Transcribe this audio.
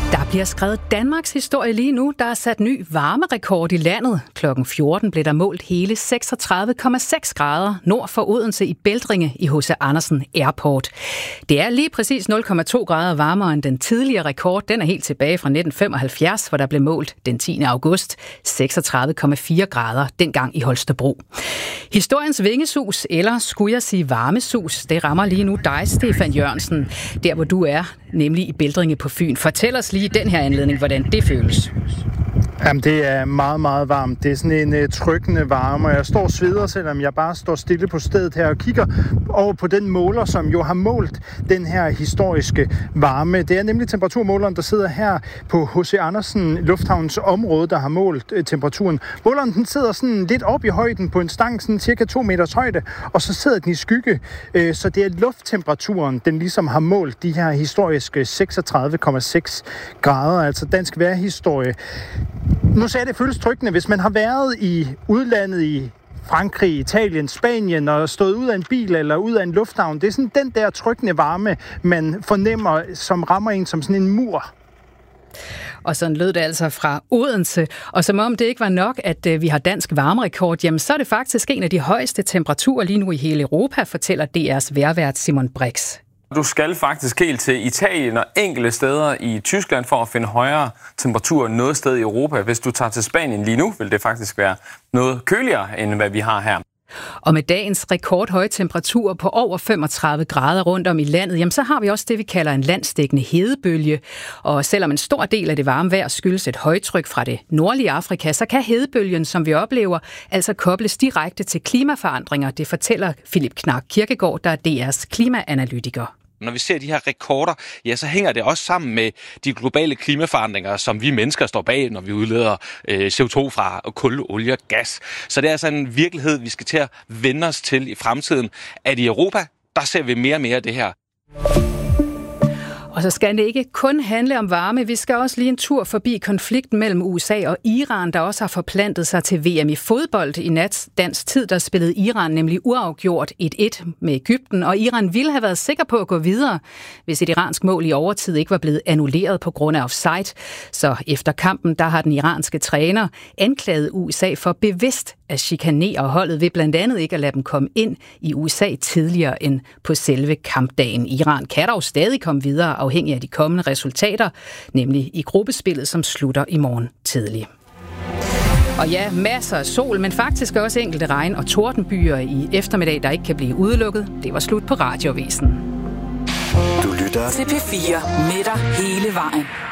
Der bliver skrevet Danmarks historie lige nu. Der er sat ny varmerekord i landet. Klokken 14 blev der målt hele 36,6 grader nord for Odense i Bæltringe i H.C. Andersen Airport. Det er lige præcis 0,2 grader varmere end den tidligere rekord. Den er helt tilbage fra 1975, hvor der blev målt den 10. august 36,4 grader, dengang i Holstebro. Historiens vingesus, eller skulle jeg sige varmesus, det rammer lige nu dig, Stefan Jørgensen, der hvor du er, nemlig i Bæltringe på Fyn. Fortæl os lige i den her anledning, hvordan det føles. Jamen, det er meget, meget varmt. Det er sådan en trykkende varme, og jeg står og sveder, selvom jeg bare står stille på stedet her og kigger over på den måler, som jo har målt den her historiske varme. Det er nemlig temperaturmåleren, der sidder her på H.C. Andersen Lufthavns område, der har målt temperaturen. Måleren den sidder sådan lidt op i højden på en stang, sådan cirka 2 meters højde, og så sidder den i skygge. Så det er lufttemperaturen, den ligesom har målt de her historiske 36,6 grader, altså dansk vejrhistorie. Nu sagde det føles tryggende, hvis man har været i udlandet i Frankrig, Italien, Spanien og stået ud af en bil eller ud af en lufthavn. Det er sådan den der tryggende varme, man fornemmer, som rammer en som sådan en mur. Og sådan lød det altså fra Odense. Og som om det ikke var nok, at vi har dansk varmerekord, jamen så er det faktisk en af de højeste temperaturer lige nu i hele Europa, fortæller DR's vejrvært Simon Brix. Du skal faktisk helt til Italien og enkelte steder i Tyskland for at finde højere temperaturer noget sted i Europa. Hvis du tager til Spanien lige nu, vil det faktisk være noget køligere, end hvad vi har her. Og med dagens rekordhøje temperaturer på over 35 grader rundt om i landet, jamen så har vi også det, vi kalder en landsdækkende hedebølge. Og selvom en stor del af det varme vejr skyldes et højtryk fra det nordlige Afrika, så kan hedebølgen, som vi oplever, altså kobles direkte til klimaforandringer. Det fortæller Philip Knark Kirkegaard, der er DR's klimaanalytiker. Når vi ser de her rekorder, ja, så hænger det også sammen med de globale klimaforandringer, som vi mennesker står bag, når vi udleder CO2 fra kul, olie og gas. Så det er altså en virkelighed, vi skal til at vende os til i fremtiden. At i Europa, der ser vi mere og mere af det her. Og så skal det ikke kun handle om varme. Vi skal også lige en tur forbi konflikten mellem USA og Iran, der også har forplantet sig til VM i fodbold. I dansk tid, der spillede Iran nemlig uafgjort 1-1 med Egypten, og Iran ville have været sikker på at gå videre, hvis et iransk mål i overtid ikke var blevet annulleret på grund af offside. Så efter kampen, der har den iranske træner anklaget USA for bevidst at chikanere holdet ved blandt andet ikke at lade dem komme ind i USA tidligere end på selve kampdagen. Iran kan dog stadig komme videre afhængig af de kommende resultater, nemlig i gruppespillet, som slutter i morgen tidlig. Og ja, masser af sol, men faktisk også enkelte regn- og tordenbyer i eftermiddag, der ikke kan blive udelukket. Det var slut på Radioavisen. Du lytter til P4 med dig hele vejen.